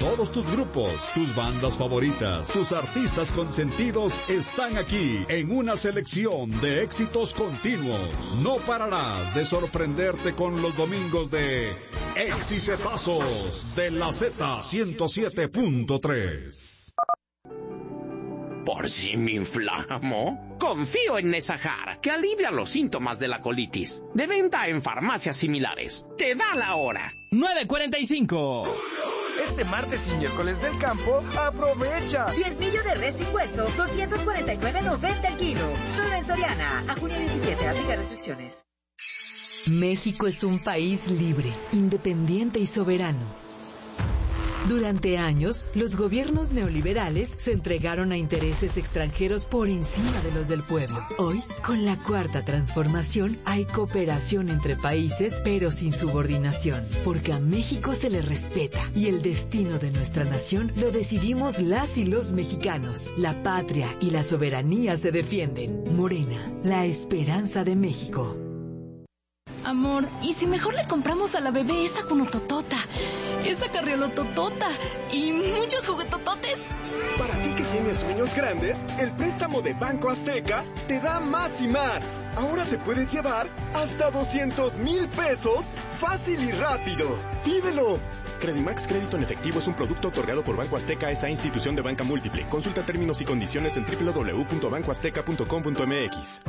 Todos tus grupos, tus bandas favoritas, tus artistas consentidos están aquí en una selección de éxitos continuos. No pararás de sorprenderte con los domingos de Exicetazos de la Z107.3. ¿Por si me inflamo? Confío en Nesajar, que alivia los síntomas de la colitis. De venta en farmacias similares. Te da la hora. 9:45. Este martes y miércoles del campo, aprovecha. Diezmillo de res sin hueso, 249.90 el kilo. Solo en Soriana. A junio 17, aplica restricciones. México es un país libre, independiente y soberano. Durante años, los gobiernos neoliberales se entregaron a intereses extranjeros por encima de los del pueblo. Hoy, con la Cuarta Transformación, hay cooperación entre países, pero sin subordinación, porque a México se le respeta y el destino de nuestra nación lo decidimos las y los mexicanos. La patria y la soberanía se defienden. Morena, la esperanza de México. Amor, ¿y si mejor le compramos a la bebé esa cunototota, esa carriolototota y muchos juguetototes? Para ti que tienes sueños grandes, el préstamo de Banco Azteca te da más y más. Ahora te puedes llevar hasta 200,000 pesos fácil y rápido. ¡Pídelo! Credimax Crédito en Efectivo es un producto otorgado por Banco Azteca, esa institución de banca múltiple. Consulta términos y condiciones en www.bancoazteca.com.mx.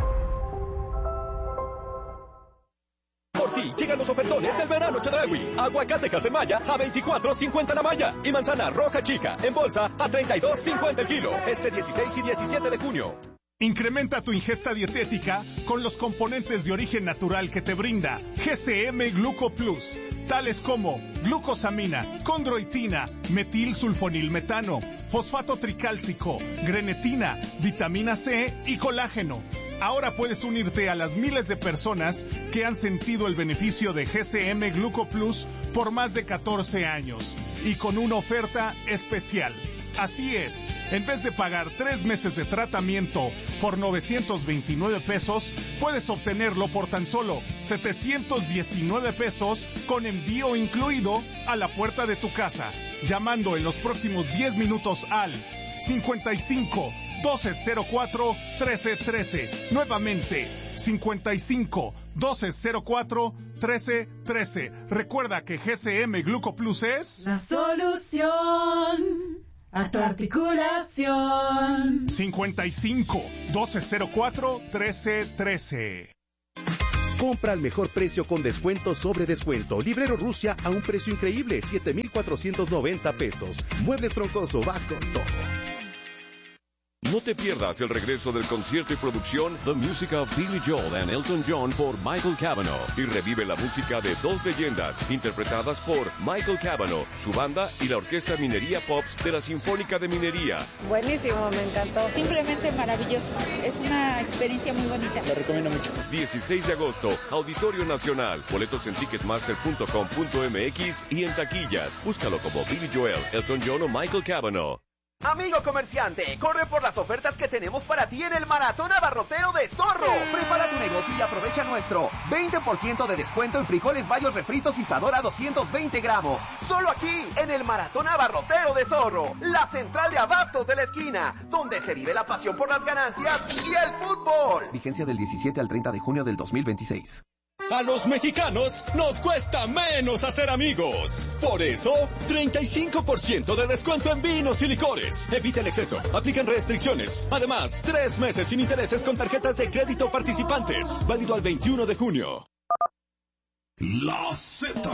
Por ti llegan los ofertones del verano Chedraui. Aguacate Casemaya a 24.50 la malla. Y manzana roja chica en bolsa a 32.50 el kilo. Este 16 y 17 de junio. Incrementa tu ingesta dietética con los componentes de origen natural que te brinda GCM Gluco Plus, tales como glucosamina, condroitina, metilsulfonilmetano, fosfato tricálcico, grenetina, vitamina C y colágeno. Ahora puedes unirte a las miles de personas que han sentido el beneficio de GCM Gluco Plus por más de 14 años y con una oferta especial. Así es, en vez de pagar 3 meses de tratamiento por 929 pesos, puedes obtenerlo por tan solo 719 pesos con envío incluido a la puerta de tu casa, llamando en los próximos 10 minutos al 55 1204 1313. Nuevamente, 55 1204 1313. Recuerda que GCM Gluco Plus es la solución a tu articulación. 55 1204 1313. Compra al mejor precio con descuento sobre descuento. Librero Rusia a un precio increíble, 7,490 pesos. Muebles Troncoso va con todo. No te pierdas el regreso del concierto y producción The Music of Billy Joel and Elton John por Michael Cavanaugh y revive la música de dos leyendas interpretadas por Michael Cavanaugh, su banda y la Orquesta Minería Pops de la Sinfónica de Minería. Buenísimo, me encantó. Simplemente maravilloso. Es una experiencia muy bonita. Lo recomiendo mucho. 16 de agosto, Auditorio Nacional. Boletos en ticketmaster.com.mx y en taquillas. Búscalo como Billy Joel, Elton John o Michael Cavanaugh. Amigo comerciante, corre por las ofertas que tenemos para ti en el Maratón Abarrotero de Zorro. Prepara tu negocio y aprovecha nuestro 20% de descuento en frijoles bayos refritos y Sadora 220 gramos. Solo aquí, en el Maratón Abarrotero de Zorro, la central de abastos de la esquina, donde se vive la pasión por las ganancias y el fútbol. Vigencia del 17 al 30 de junio del 2026. A los mexicanos nos cuesta menos hacer amigos. Por eso, 35% de descuento en vinos y licores. Evita el exceso. Aplican restricciones. Además, 3 meses sin intereses con tarjetas de crédito participantes. Válido al 21 de junio. La Z.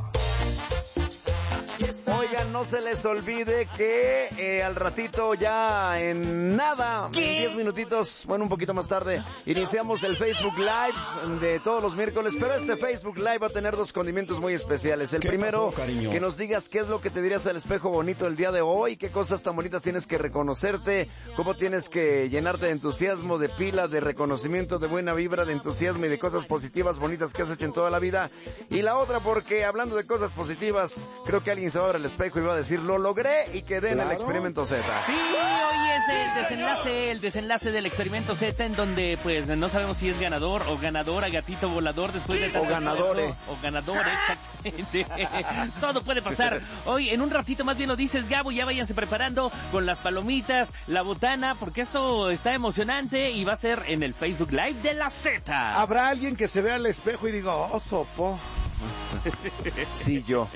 Oigan, no se les olvide que al ratito ya en nada, en 10 minutitos, bueno, un poquito más tarde, iniciamos el Facebook Live de todos los miércoles, pero este Facebook Live va a tener 2 condimentos muy especiales. El primero, pasó, que nos digas qué es lo que te dirías al espejo bonito el día de hoy, qué cosas tan bonitas tienes que reconocerte, cómo tienes que llenarte de entusiasmo, de pila, de reconocimiento, de buena vibra, de entusiasmo y de cosas positivas, bonitas que has hecho en toda la vida. Y la otra, porque hablando de cosas positivas, creo que alguien se va a ver el espejo espejo y va a decir, lo logré y quedé en el experimento Z. Sí, hoy es el desenlace del experimento Z, en donde pues no sabemos si es ganador o ganadora, gatito volador, después de tanto ganadore. esfuerzo, o ganador, exactamente. Todo puede pasar. Hoy, en un ratito más bien lo dices, Gabo, ya váyanse preparando con las palomitas, la botana, porque esto está emocionante y va a ser en el Facebook Live de la Z. Habrá alguien que se vea al espejo y diga, oh, sopo. Sí, yo.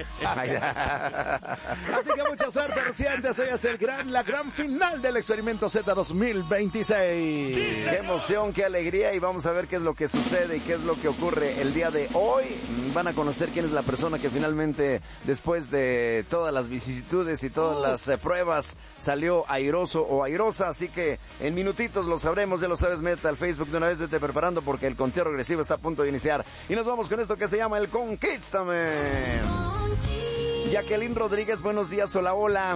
Así que mucha suerte, recientes. Hoy es la gran final del experimento Z 2026. Qué emoción, qué alegría. Y vamos a ver qué es lo que sucede y qué es lo que ocurre el día de hoy. Van a conocer quién es la persona que finalmente, después de todas las vicisitudes y todas las pruebas, salió airoso o airosa. Así que en minutitos lo sabremos. Ya lo sabes, meta al Facebook de una vez, vete preparando porque el conteo regresivo está a punto de iniciar. Y nos vamos con esto que se llama el Conquístame. Jacqueline Rodríguez, buenos días, hola, hola.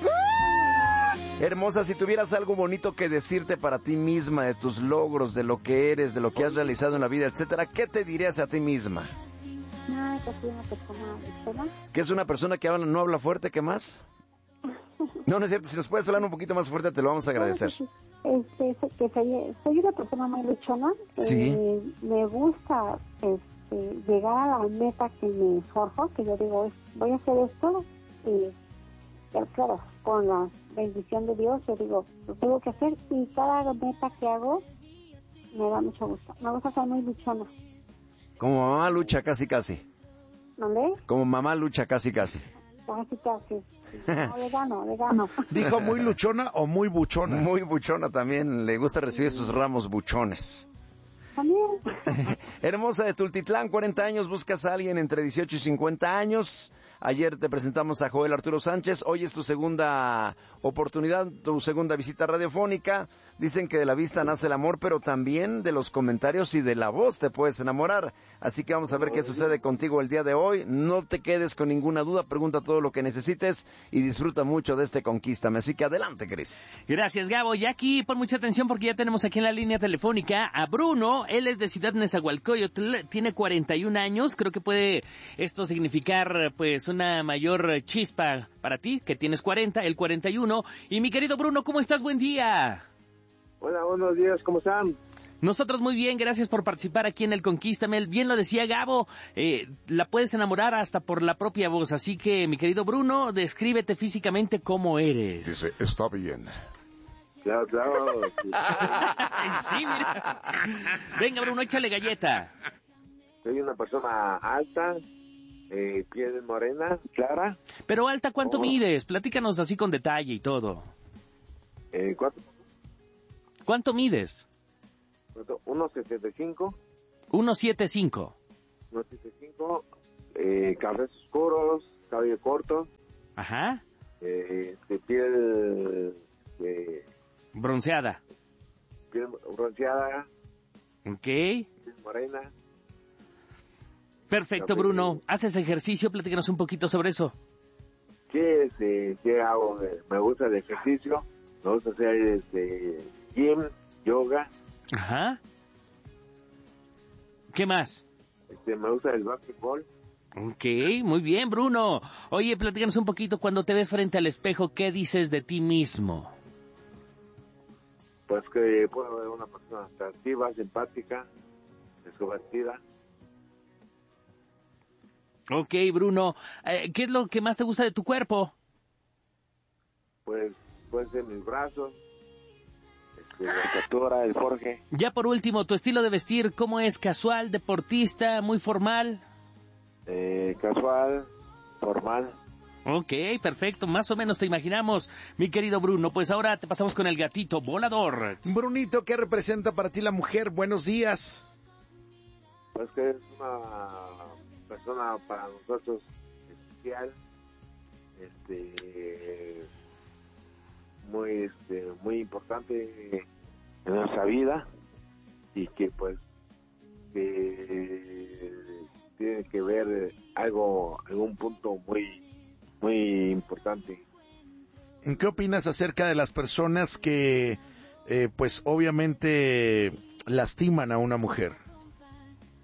Hermosa, si tuvieras algo bonito que decirte para ti misma, de tus logros, de lo que eres, de lo que has realizado en la vida, etcétera, ¿qué te dirías a ti misma? No, que soy una persona buena. ¿Que es una persona que no habla fuerte? ¿Qué más? No, no es cierto, si nos puedes hablar un poquito más fuerte te lo vamos a agradecer. Que soy una persona muy luchona. Sí. Me gusta llegar a la meta que me forjo, que yo digo, voy a hacer esto y claro, con la bendición de Dios, yo digo, lo tengo que hacer y cada meta que hago me da mucho gusto. Me gusta ser muy luchona. Como mamá lucha casi casi. ¿Dónde? Como mamá lucha casi casi. Casi casi. No, le gano. ¿Dijo muy luchona o muy buchona? Muy buchona también, le gusta recibir sus ramos buchones. También. Hermosa de Tultitlán, 40 años, buscas a alguien entre 18 y 50 años. Ayer te presentamos a Joel Arturo Sánchez, hoy es tu segunda oportunidad, tu segunda visita radiofónica. Dicen que de la vista nace el amor, pero también de los comentarios y de la voz te puedes enamorar. Así que vamos a ver qué sucede contigo el día de hoy. No te quedes con ninguna duda, pregunta todo lo que necesites y disfruta mucho de este Conquístame. Así que adelante, Cris. Gracias, Gabo. Y aquí pon mucha atención porque ya tenemos aquí en la línea telefónica a Bruno. Él es de Ciudad Nezahualcóyotl, tiene 41 años. Creo que puede esto significar pues una mayor chispa para ti, que tienes 40, el 41. Y mi querido Bruno, ¿cómo estás? Buen día. Hola, buenos días, ¿cómo están? Nosotros muy bien, gracias por participar aquí en el Conquístame. Bien lo decía Gabo, la puedes enamorar hasta por la propia voz. Así que, mi querido Bruno, descríbete físicamente cómo eres. Dice, está bien. Claro. Sí, mira. Venga, Bruno, échale galleta. Soy una persona alta, piel morena, clara. Pero alta, ¿cuánto mides? Platícanos así con detalle y todo. ¿Cuánto mides? 1.75. 1.75. 1.75, cabellos oscuros, cabello corto. Ajá. Piel... bronceada. Piel bronceada. Ok. Piel morena. Perfecto, Bruno. ¿Haces ejercicio? Platícanos un poquito sobre eso. ¿Qué hago? Me gusta el ejercicio. Me gusta hacer gym, yoga. Ajá. ¿Qué más? Me gusta el básquetbol. Ok, muy bien, Bruno. Oye, platícanos un poquito, cuando te ves frente al espejo, ¿qué dices de ti mismo? Pues que puedo ver una persona atractiva, simpática, extrovertida. Ok, Bruno. ¿Qué es lo que más te gusta de tu cuerpo? Pues pueden ser mis brazos, la estatura, el forje. Ya por último, ¿tu estilo de vestir cómo es? ¿Casual, deportista, muy formal? Casual, formal. Ok, perfecto, más o menos te imaginamos, mi querido Bruno. Pues ahora te pasamos con el gatito volador. Brunito, ¿qué representa para ti la mujer? Buenos días. Pues que es una persona para nosotros especial, muy importante en nuestra vida, y que pues tiene que ver algún punto muy importante. ¿En qué opinas acerca de las personas que pues obviamente lastiman a una mujer?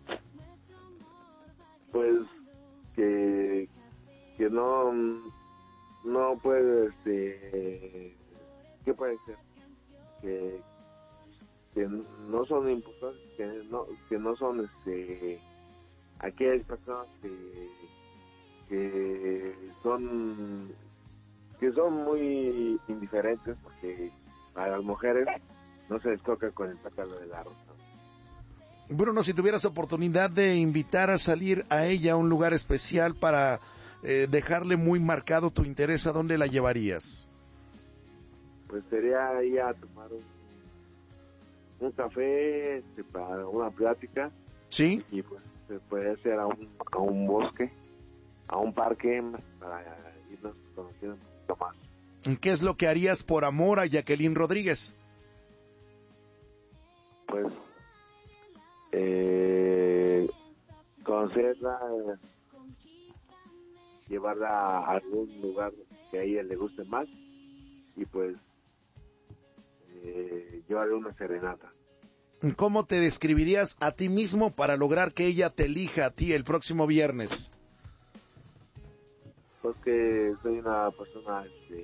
Pues que no puede, ¿qué puede ser? Que no son importantes, que no son, aquellas personas que son muy indiferentes, porque a las mujeres no se les toca con el pétalo del arroz. Bruno, si tuvieras oportunidad de invitar a salir a ella a un lugar especial para dejarle muy marcado tu interés, ¿a dónde la llevarías? Pues sería ir a tomar un café, para una plática. Sí. Y pues se puede hacer a un bosque, a un parque, para irnos conociendo un poquito más. ¿Qué es lo que harías por amor a Jacqueline Rodríguez? Pues conocerla, llevarla a algún lugar que a ella le guste más y pues llevarle una serenata. ¿Cómo te describirías a ti mismo para lograr que ella te elija a ti el próximo viernes? Pues que soy una persona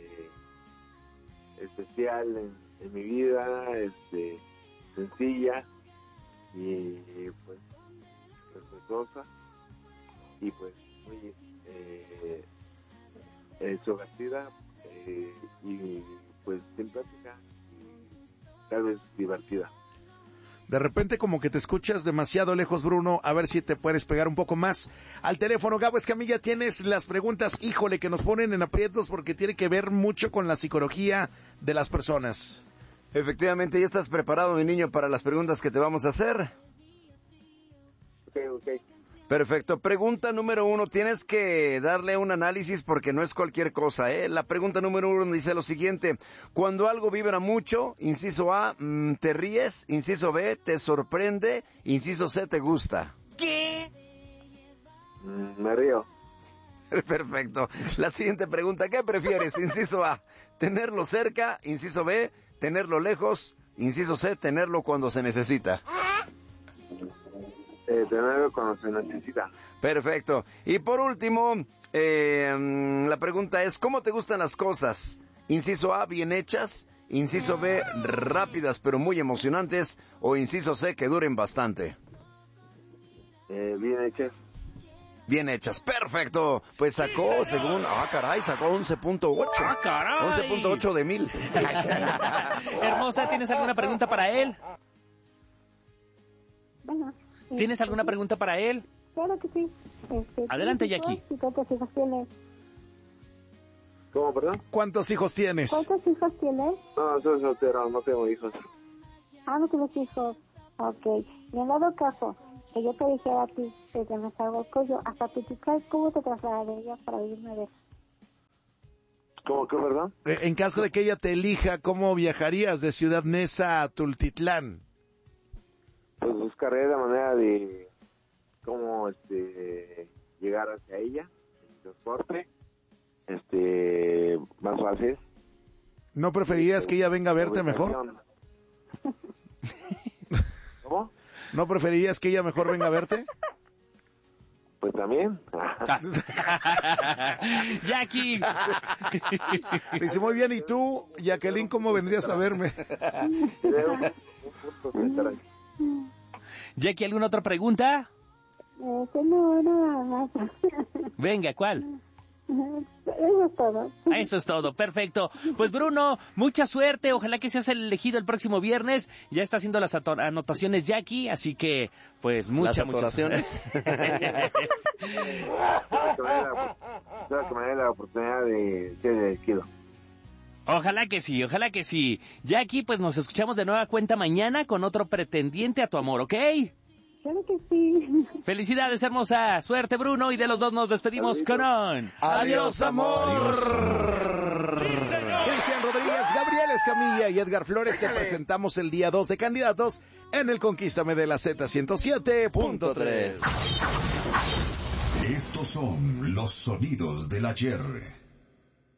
especial en mi vida, sencilla y pues respetuosa y pues muy extrovertida y pues simpática y tal vez divertida. De repente como que te escuchas demasiado lejos, Bruno, a ver si te puedes pegar un poco más al teléfono. Gabo Escamilla, tienes las preguntas, híjole, que nos ponen en aprietos porque tiene que ver mucho con la psicología de las personas. Efectivamente, ¿ya estás preparado, mi niño, para las preguntas que te vamos a hacer? Ok. Perfecto. Pregunta número 1. Tienes que darle un análisis porque no es cualquier cosa, ¿eh? La pregunta número 1 dice lo siguiente. Cuando algo vibra mucho, inciso A, te ríes. Inciso B, te sorprende. Inciso C, te gusta. ¿Qué? Me río. Perfecto. La siguiente pregunta. ¿Qué prefieres? Inciso A, tenerlo cerca. Inciso B, tenerlo lejos. Inciso C, tenerlo cuando se necesita. Tenerlo cuando se necesita. Perfecto. Y por último, la pregunta es, ¿cómo te gustan las cosas? Inciso A, bien hechas. Inciso B, rápidas pero muy emocionantes. O inciso C, que duren bastante. Bien hechas. Bien hechas, perfecto. Pues sacó, sacó 11.8. ¡Ah, caray! 11.8 de 1000. Hermosa, ¿tienes alguna pregunta para él? Bueno. ¿Tienes alguna pregunta para él? Claro que sí. Adelante, Jackie. ¿Cuántos hijos tienes? ¿Cómo, perdón? ¿Cuántos hijos tienes? ¿Cuántos hijos tienes? No, soy soltero, no tengo hijos. Ah, no tienes hijos. Ok. Y en dado caso, que yo te dijera a ti, desde Nezahualcóyotl hasta Tultitlán, ¿cómo te trasladarías para irme a ver? ¿Cómo que, perdón? En caso de que ella te elija, ¿cómo viajarías de Ciudad Neza a Tultitlán? Pues buscaré la manera de cómo llegar hacia ella, en transporte, más fácil. ¿No preferirías que ella venga a verte mejor? ¿Cómo? ¿No preferirías que ella mejor venga a verte? Pues también. Jackie. Dice, muy bien, ¿y tú, Jacqueline, cómo vendrías a verme? Jackie, ¿alguna otra pregunta? No, nada más. Venga, ¿cuál? Eso es todo. Eso es todo, perfecto. Pues Bruno, mucha suerte, ojalá que seas el elegido el próximo viernes. Ya está haciendo las anotaciones Jackie, así que pues muchas anotaciones. Espero que me dé la oportunidad de ser elegido. Ojalá que sí, ojalá que sí. Jackie, pues nos escuchamos de nueva cuenta mañana con otro pretendiente a tu amor, ¿ok? Claro que sí. Felicidades, hermosa. Suerte, Bruno. Y de los dos nos despedimos con un... ¡Adiós, amor! Cristian Rodríguez, Gabriel Escamilla y Edgar Flores te presentamos el día 2 de candidatos en el Conquístame de la Z107.3. Estos son los sonidos del ayer.